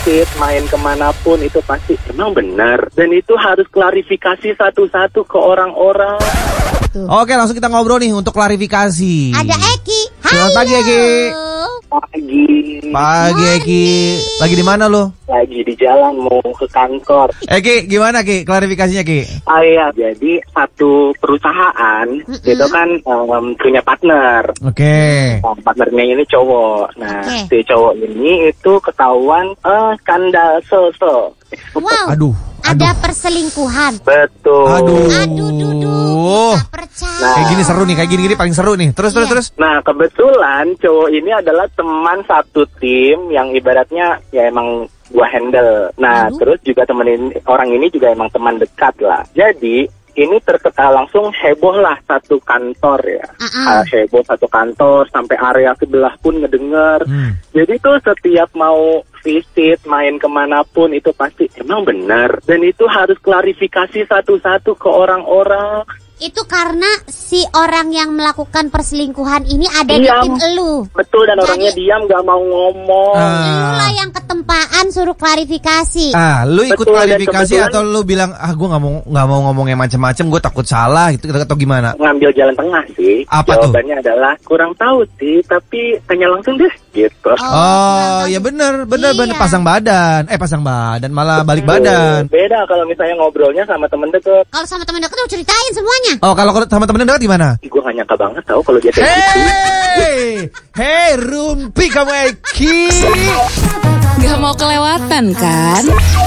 visit, main kemanapun itu pasti emang benar. Dan itu harus klarifikasi satu-satu ke orang-orang. Oke, langsung kita ngobrol nih untuk klarifikasi. Ada Eki. Selamat pagi, Eki. Pagi, Eki. Lagi di mana lo? Lagi di jalan mau ke kantor. Eki, gimana Ki? Klarifikasinya Ki? Iya, jadi satu perusahaan itu kan punya partner. Oke. Partnernya ini cowok. Nah, si cowok ini itu ketahuan skandal so-so. Wow. Aduh. Ada perselingkuhan. Betul. Aduh, gak percaya. Nah, kayak gini seru nih, kayak gini paling seru nih. Terus. Nah, kebetulan cowok ini adalah teman satu tim yang ibaratnya ya emang gua handle. Nah, terus juga orang ini juga emang teman dekat lah. Jadi ini langsung heboh lah satu kantor ya. Heboh satu kantor sampai area sebelah pun ngedenger. Jadi tuh setiap mau visit, main kemanapun itu pasti emang benar. Dan itu harus klarifikasi satu-satu ke orang-orang. Itu karena si orang yang melakukan perselingkuhan ini ada di tim elu. Betul, dan orangnya diam gak mau ngomong. Lu lah yang ketempaan suruh klarifikasi. Lu ikut klarifikasi atau lu bilang gue nggak mau ngomong yang macam-macam, gue takut salah gitu atau gimana? Ngambil jalan tengah sih. Apa jawabannya adalah kurang tahu sih, tapi tanya langsung deh gitu. Ya bener pasang badan malah balik badan. Beda kalau misalnya ngobrolnya sama temen deket. Kalau sama temen deket lu ceritain semuanya. Oh, kalau sama temen dekat gimana? Gue gak nyangka banget tau kalau dia kayak gitu. Hey, Rumpi kamu Eki. Gak mau kelewatan kan?